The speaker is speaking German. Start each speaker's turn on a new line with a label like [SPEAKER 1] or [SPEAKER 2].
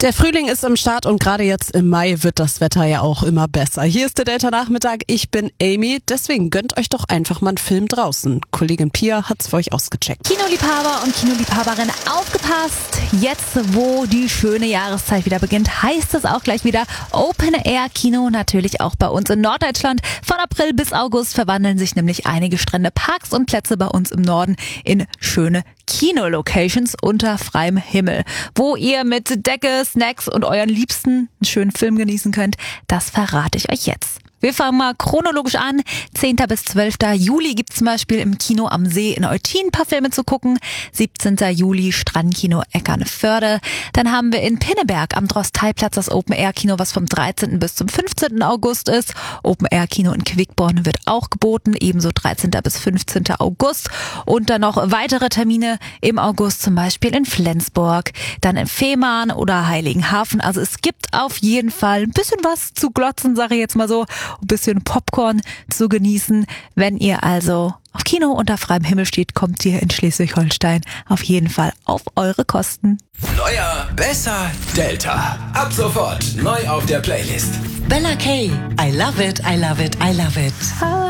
[SPEAKER 1] Der Frühling ist am Start und gerade jetzt im Mai wird das Wetter ja auch immer besser. Hier ist der Delta-Nachmittag, ich bin Amy, deswegen gönnt euch doch einfach mal einen Film draußen. Kollegin Pia hat's für euch ausgecheckt.
[SPEAKER 2] Kinoliebhaber und Kinoliebhaberin, aufgepasst! Jetzt, wo die schöne Jahreszeit wieder beginnt, heißt es auch gleich wieder Open-Air-Kino, natürlich auch bei uns in Norddeutschland. Von April bis August verwandeln sich nämlich einige Strände, Parks und Plätze bei uns im Norden in schöne Kino-Locations unter freiem Himmel, wo ihr mit Decke, Snacks und euren Liebsten einen schönen Film genießen könnt. Das verrate ich euch jetzt. Wir fangen mal chronologisch an. 10. bis 12. Juli gibt's zum Beispiel im Kino am See in Eutin ein paar Filme zu gucken. 17. Juli Strandkino Eckernförde. Dann haben wir in Pinneberg am Drostteilplatz das Open-Air-Kino, was vom 13. bis zum 15. August ist. Open-Air-Kino in Quickborn wird auch geboten, ebenso 13. bis 15. August. Und dann noch weitere Termine im August, zum Beispiel in Flensburg, dann in Fehmarn oder Heiligenhafen. Also es gibt auf jeden Fall ein bisschen was zu glotzen, sage ich jetzt mal so. Ein bisschen Popcorn zu genießen. Wenn ihr also auf Kino unter freiem Himmel steht, kommt ihr in Schleswig-Holstein auf jeden Fall auf eure Kosten.
[SPEAKER 3] Neuer, besser, Delta. Ab sofort neu auf der Playlist.
[SPEAKER 4] Bella K. I love it, I love it, I love it.